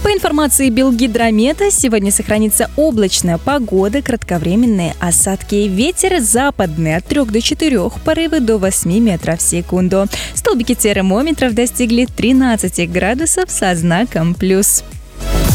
По информации Белгидромета, сегодня сохранится облачная погода, кратковременные осадки. Ветер западный от 3 до 4, порывы до 8 метров в секунду. Столбики термометров достигли 13 градусов со знаком плюс.